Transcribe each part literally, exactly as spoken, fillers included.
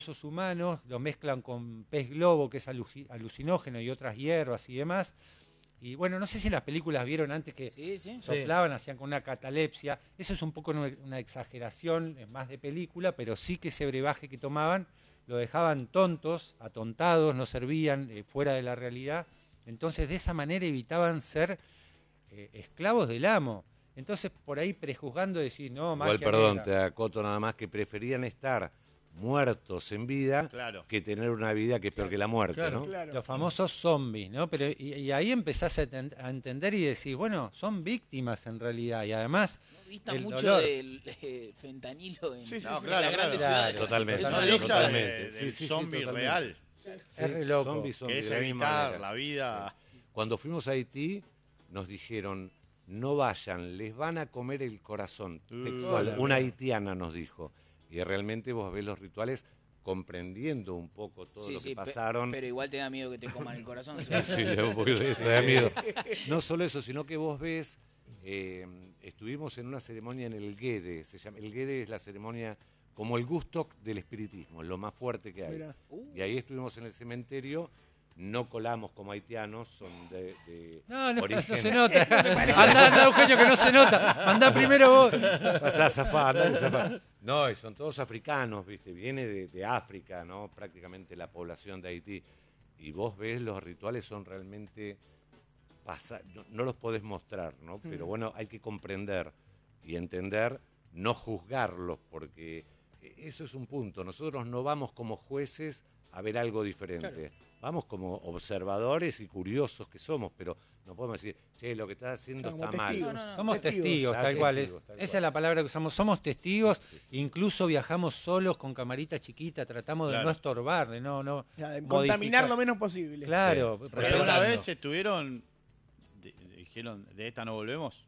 humanos, lo mezclan con pez globo, que es aluci alucinógeno, y otras hierbas y demás. Y bueno, no sé si en las películas vieron antes que sí, sí. soplaban, hacían con una catalepsia. Eso es un poco una, una exageración, es más de película, pero sí que ese brebaje que tomaban lo dejaban tontos, atontados, no servían, eh, fuera de la realidad. Entonces, de esa manera evitaban ser eh, esclavos del amo. Entonces, por ahí prejuzgando, decir, no, magia Igual, perdón, negra. te acoto nada más que preferían estar muertos en vida claro. que tener una vida que es peor que la muerte, Claro, ¿no? claro. Los famosos zombies, ¿no? Pero y, y ahí empezás a, ten, a entender y decís, bueno, son víctimas en realidad. Y además, No dista el mucho dolor. del eh, fentanilo en, Sí, sí, en sí. Claro, las claro. grandes Claro. ciudades. Totalmente. Es Es una una lista lista totalmente. de, del Sí, sí, sí, zombie totalmente. real. Sí, es re loco. zombies, zombies, Que es de la misma evitar manera. la vida. Cuando fuimos a Haití, nos dijeron, no vayan, les van a comer el corazón. Uh, Textual, hola, una mira. haitiana nos dijo. Y realmente vos ves los rituales comprendiendo un poco todo Sí, lo que sí, pe- pasaron. Pero igual te da miedo que te coman el corazón. ¿sí? Sí, le da un poquito de- te da miedo. No solo eso, sino que vos ves, eh, estuvimos en una ceremonia en el Guede, se llama, el Guede es la ceremonia como el gusto del espiritismo, es lo más fuerte que hay. Mirá. Uh, Y ahí estuvimos en el cementerio, no colamos como haitianos, son de, de No, no, origen. no se nota. Andá, andá, Eugenio, que no se nota. Andá primero vos. Pasá, zafá, andá, zafá. No, y son todos africanos, ¿viste? Viene de, de África, ¿no? Prácticamente la población de Haití. Y vos ves, los rituales son realmente... Pasa, no, no los podés mostrar, ¿no? Pero bueno, hay que comprender y entender, no juzgarlos, porque eso es un punto. Nosotros no vamos como jueces a ver algo diferente. Claro. Vamos como observadores y curiosos que somos, pero no podemos decir, che, lo que estás haciendo Como está mal. testigos. No, no, no. Somos Testigos. testigos, Ah, tal cual. es- testigos, tal Esa cual. es la palabra que usamos. Somos testigos, incluso viajamos solos con camarita chiquita, tratamos de Claro. no estorbar, de no, no Ya, de modificar. contaminar lo menos posible. Claro, Sí. Pero alguna preparando. vez estuvieron, de- dijeron, de esta no volvemos.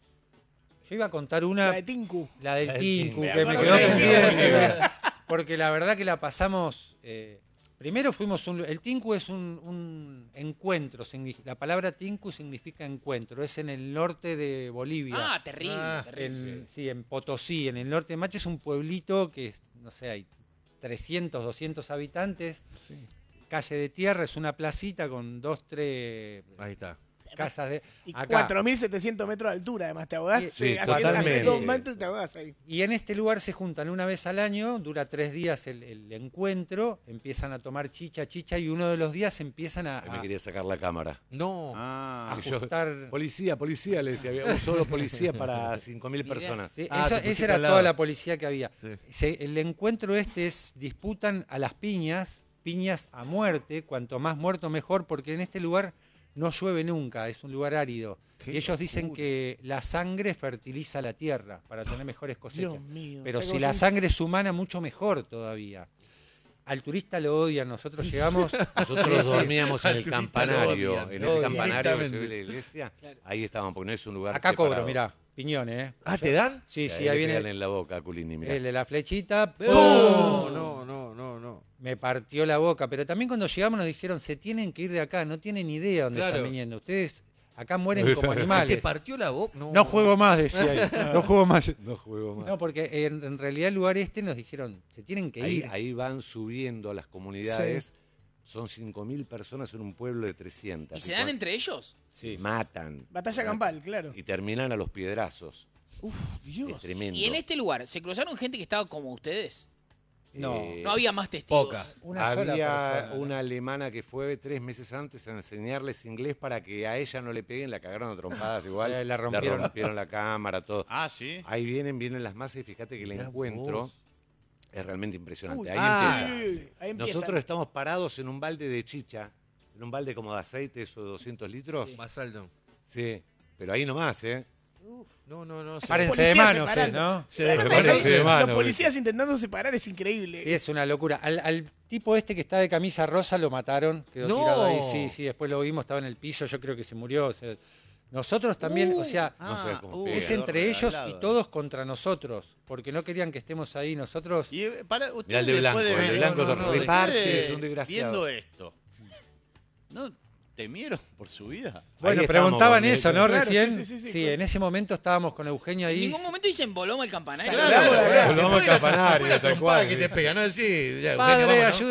Yo iba a contar una, La de Tinku. la del La del Tinku, Tinku. que me Me quedó acuerdo que- pendiente. Porque la verdad que la pasamos... eh, primero fuimos un... El Tinku es un, un encuentro. signi- La palabra Tinku significa encuentro. Es en el norte de Bolivia. Ah, terrible, Ah, terrible. En, sí, en Potosí, en el norte de Machi, es un pueblito que, no sé, hay trescientos, doscientos habitantes. Sí. Calle de tierra, es una placita con dos, tres Ahí está. casas de... Y acá. cuatro mil setecientos metros de altura, además, te ahogás. Sí, haciendo- totalmente. haces dos metros y te ahogás ahí. Y en este lugar se juntan una vez al año, dura tres días el, el encuentro, empiezan a tomar chicha, chicha, y uno de los días empiezan a, Ahí me a quería sacar la cámara. No. Ah, yo- ajustar... Policía, policía, le decía, había un solo policía para cinco mil Mirá. personas. Sí, Ah, eso- te pusiste esa era al lado. toda la policía que había. Sí. Se- el encuentro este es, disputan a las piñas, piñas a muerte, cuanto más muerto mejor, porque en este lugar no llueve nunca, es un lugar árido. Qué Y ellos dicen locura. que la sangre fertiliza la tierra para tener mejores cosechas. Dios mío. Pero O sea, si como la son- sangre es humana, mucho mejor todavía. Al turista lo odian, nosotros llegamos... Nosotros Sí, sí. dormíamos en Al el turista campanario, lo odian, en lo ese odian. campanario que se ve Directamente. la iglesia, Claro. ahí estábamos, porque no es un lugar Acá cobro, preparado. mirá, piñones, ¿eh? Ah, ¿te dan? Sí, Y sí, ahí le viene pegan en la boca, Culini, mirá. el de la flechita. No, ¡pum! no, no, no, no. Me partió la boca, pero también cuando llegamos nos dijeron, se tienen que ir de acá, no tienen ni idea dónde Claro. están viniendo. Ustedes acá mueren como ¿Te animales. partió la boca? No juego más, decía ahí. No juego más. No juego más. No, porque en, en realidad el lugar este nos dijeron, se tienen que Ahí, ir. ahí van subiendo a las comunidades, son cinco mil personas en un pueblo de trescientas. ¿Y se dan entre ellos? Se matan. Batalla campal, claro. Y terminan a los piedrazos. Uf, Es Dios. tremendo. Y en este lugar, ¿se cruzaron gente que estaba como ustedes? No, Eh, No había más testigos. poca. Una sola Había persona, ¿no? una alemana que fue tres meses antes a enseñarles inglés para que a ella no le peguen, la cagaron a trompadas igual. Eh, la Le rompieron. rompieron la cámara, todo. ah, sí. Ahí vienen, vienen las masas y fíjate que el Mirá encuentro vos. es realmente impresionante. Uy, Ahí ah, empieza. Uy, uy, uy, ahí empieza. Nosotros estamos parados en un balde de chicha, en un balde como de aceite, esos doscientos litros. Más alto. Sí, pero ahí nomás, ¿eh? No, no, no. se- Párense de Policías manos, eh, separando. ¿no? Se Además, desconecta. Parece de los mano, policías intentando separar es increíble. Sí, es una locura. Al, al tipo este que está de camisa rosa lo mataron, quedó No. tirado ahí. Sí, sí, después lo vimos, estaba en el piso, yo creo que se murió. o sea, nosotros también, o sea, No sé cómo uh, pega. es quedó entre ellos y regalado. todos contra nosotros, porque no querían que estemos ahí nosotros. Y eh, para Mirá ustedes el de blanco, después el de ver- blanco no, lo no, reparte, ustedes es un desgraciado. Viendo esto, ¿no, ¿Temieron por su vida? Bueno, Ahí preguntaban estamos, eso, ¿no? claro, Recién. sí, sí, sí, sí, Sí, claro. en ese momento estábamos con Eugenio En ahí. ningún momento dicen volvamos al campanario. Claro, claro. Volvamos al campanario, Fue la tal trompada cual. que te pega, ¿no? Sí, ya, Eugenio, Padre, vamos, ¿no? ayúdame.